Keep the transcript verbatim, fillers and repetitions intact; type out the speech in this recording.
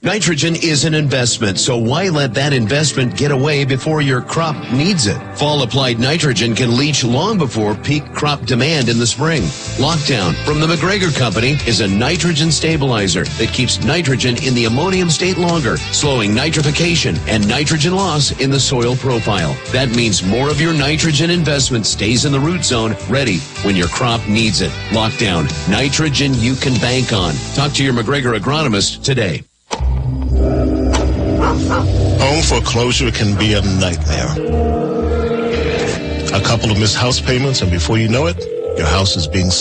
Nitrogen is an investment, so why let that investment get away before your crop needs it? Fall-applied nitrogen can leach long before peak crop demand in the spring. Lockdown from the McGregor Company is a nitrogen stabilizer that keeps nitrogen in the ammonium state longer, slowing nitrification and nitrogen loss in the soil profile. That means more of your nitrogen investment stays in the root zone, ready when your crop needs it. Lockdown, nitrogen you can bank on. Talk to your McGregor agronomist today. Home foreclosure can be a nightmare. A couple of missed house payments, and before you know it, your house is being